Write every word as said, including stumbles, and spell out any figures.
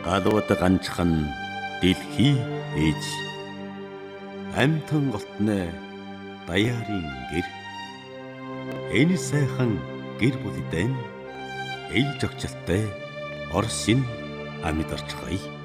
галууд ганчхан дэлхий ээж амтан голтны даяарын гэр энэ сайхан гэр бүлдэн ээж огчлолтой Орсын амьд орчхой.